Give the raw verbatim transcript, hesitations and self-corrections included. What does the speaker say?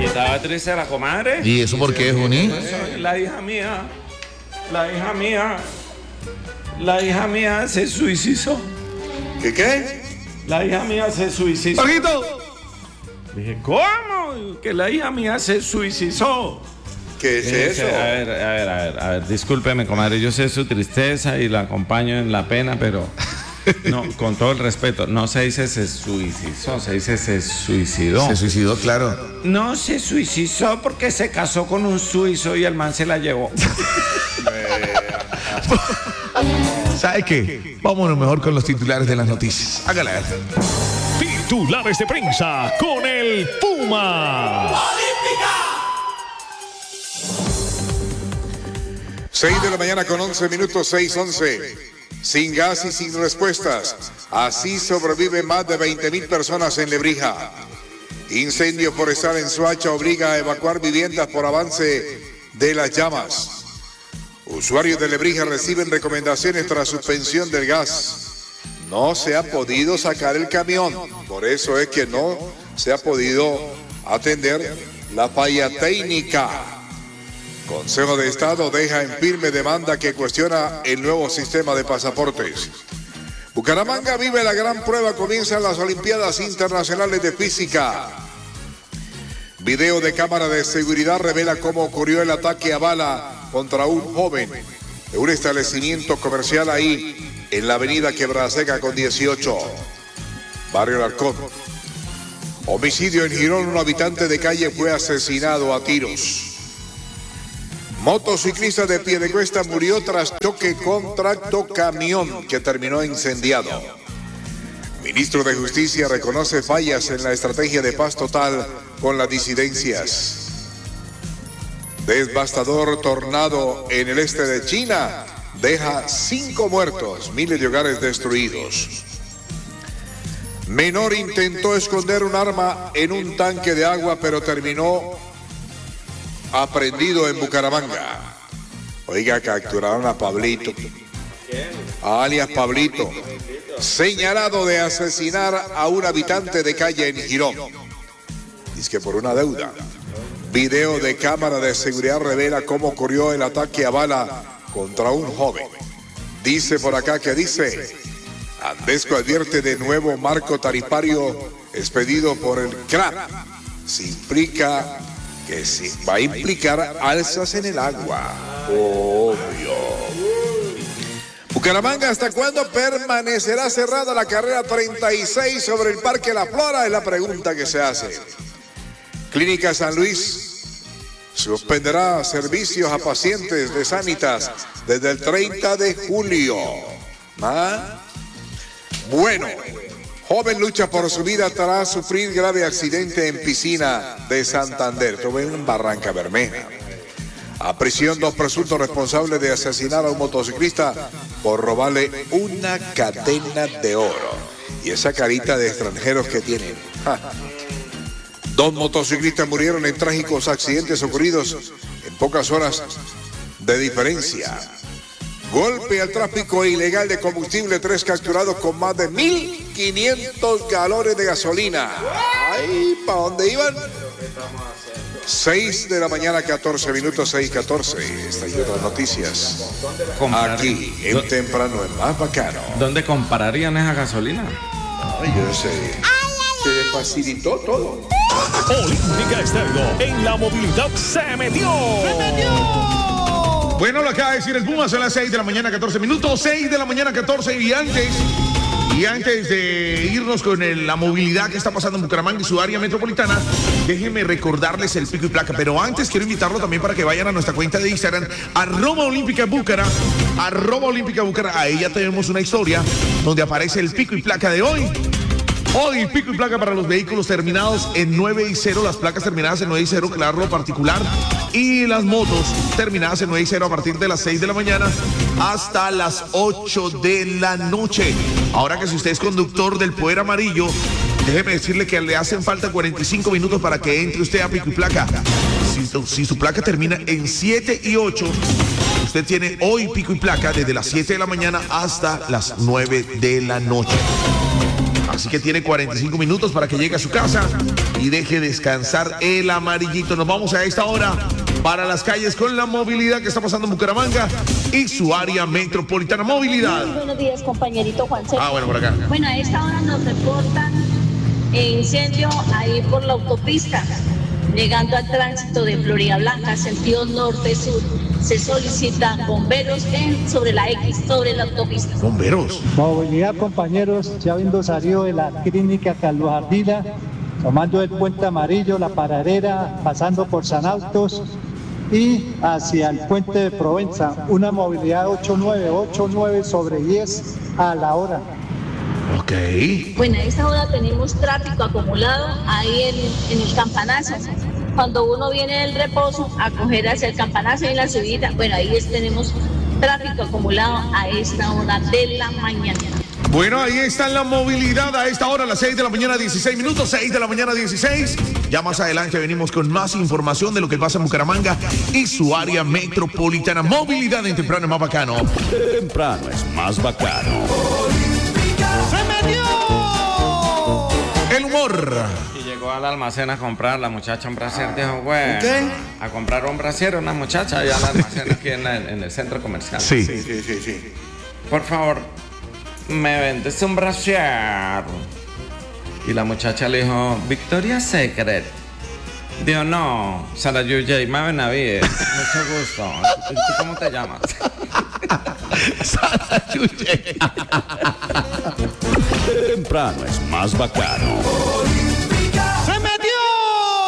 estaba triste la comadre. ¿Y eso por qué, Juni? La hija mía, la hija mía, la hija mía se suicidó. ¿Qué qué? La hija mía se suicidó. ¡Jorgito! Dije, ¿cómo? Que la hija mía se suicidó. ¿Qué es Dije, eso? A ver, a ver, a ver, a ver, discúlpeme, comadre, yo sé su tristeza y la acompaño en la pena, pero no, con todo el respeto, no se dice se suicidó, se dice se suicidó. Se suicidó, claro. No se suicidó porque se casó con un suizo y el man se la llevó. ¿Sabe qué? Vámonos mejor con los titulares de las noticias. Hágala, hágala. Titulares de prensa con el Puma. seis de la mañana con once minutos, seis once. Sin gas y sin respuestas. Así sobreviven más de veinte mil personas en Lebrija. Incendio forestal en Soacha obliga a evacuar viviendas por avance de las llamas. Usuarios de Lebrija reciben recomendaciones tras suspensión del gas. No se ha podido sacar el camión. Por eso es que no se ha podido atender la falla técnica. Consejo de Estado deja en firme demanda que cuestiona el nuevo sistema de pasaportes. Bucaramanga vive la gran prueba, comienzan las Olimpiadas Internacionales de Física. Video de cámara de seguridad revela cómo ocurrió el ataque a bala contra un joven de un establecimiento comercial ahí en la avenida Quebraseca con dieciocho, Barrio Alarcón. Homicidio en Girón, un habitante de calle fue asesinado a tiros. Motociclista de Piedecuesta murió tras choque con tractocamión que terminó incendiado. Ministro de Justicia reconoce fallas en la estrategia de paz total con las disidencias. Devastador tornado en el este de China deja cinco muertos, miles de hogares destruidos. Menor intentó esconder un arma en un tanque de agua, pero terminó aprendido en Bucaramanga. Oiga, capturaron a Pablito, alias Pablito, señalado de asesinar a un habitante de calle en Girón. Dice que por una deuda. Video de cámara de seguridad revela cómo ocurrió el ataque a bala contra un joven. Dice por acá que dice, Andesco advierte de nuevo marco tarifario expedido por el C R A P. Se implica que se va a implicar alzas en el agua. Obvio. Bucaramanga, ¿hasta cuándo permanecerá cerrada la carrera treinta y seis sobre el Parque La Flora? Es la pregunta que se hace. Clínica San Luis suspenderá servicios a pacientes de Sanitas desde el treinta de julio. ¿Ah? Bueno, joven lucha por su vida tras sufrir grave accidente en piscina de Santander. Esto en Barranca Bermeja. A prisión dos presuntos responsables de asesinar a un motociclista por robarle una cadena de oro. Y esa carita de extranjeros que tienen. ¡Ja! Dos motociclistas murieron en trágicos accidentes ocurridos en pocas horas de diferencia. Golpe al tráfico ilegal de combustible, tres capturados con más de mil quinientos galones de gasolina. Ay, ¿para dónde iban? seis de la mañana, catorce minutos, seis catorce. Estas y otras noticias. Aquí, en Temprano, es más bacano. ¿Dónde compararían esa gasolina? Ay, yo sé. Se le facilitó todo. Olímpica Estéreo en la movilidad se metió. ¡Se metió! Bueno, lo acaba de decir el Puma, son las seis de la mañana, catorce minutos, seis de la mañana, catorce, y antes, y antes de irnos con el, la movilidad que está pasando en Bucaramanga y su área metropolitana, déjenme recordarles el pico y placa, pero antes quiero invitarlo también para que vayan a nuestra cuenta de Instagram, arroba Olímpica Búcara, arroba Olímpica Búcara, ahí ya tenemos una historia donde aparece el pico y placa de hoy. Hoy, pico y placa para los vehículos terminados en nueve y cero, las placas terminadas en nueve y cero, claro, particular, y las motos terminadas en nueve y cero a partir de las seis de la mañana hasta las ocho de la noche. Ahora que si usted es conductor del Poder Amarillo, déjeme decirle que le hacen falta cuarenta y cinco minutos para que entre usted a pico y placa. Si, si su placa termina en siete y ocho, usted tiene hoy pico y placa desde las siete de la mañana hasta las nueve de la noche. Así que tiene cuarenta y cinco minutos para que llegue a su casa y deje descansar el amarillito. Nos vamos a esta hora para las calles con la movilidad que está pasando en Bucaramanga y su área metropolitana. Movilidad. Muy buenos días, compañerito Juan Sergio. Ah, bueno, por acá. Bueno, a esta hora nos reportan incendio ahí por la autopista, llegando al tránsito de Florida Blanca, sentido norte-sur. Se solicitan bomberos en, sobre la X, sobre la autopista. Bomberos. Movilidad, compañeros, ya habiendo salido de la clínica Carlos Ardila, tomando el puente amarillo, la paradera, pasando por San Autos y hacia el puente de Provenza, una movilidad ocho nueve, ocho nueve sobre diez a la hora. Ok. Bueno, a esta hora tenemos tráfico acumulado ahí en, en el Campanazo. Cuando uno viene del reposo a coger hacia el Campanazo y la subida, bueno, ahí es, tenemos tráfico acumulado a esta hora de la mañana. Bueno, ahí está la movilidad a esta hora, a las seis de la mañana, dieciséis minutos, seis de la mañana, dieciséis. Ya más adelante venimos con más información de lo que pasa en Bucaramanga y su área metropolitana. Movilidad en temprano es más bacano. Temprano es más bacano. ¡Se metió! El humor. Y llegó al almacén a comprar la muchacha un brasier. Dijo, güey, ¿Qué? a comprar un brasier, una muchacha allá al almacén aquí en, la- en el centro comercial. Sí. Sí, sí, sí, sí. Por favor, me vendes un brasier. Y la muchacha le dijo, Victoria's Secret. Dijo, no, Sara Yuyay, Mabe Benavides. Mucho gusto. ¿Tú, tú cómo te llamas? Sara Yuyay. Temprano es más bacano.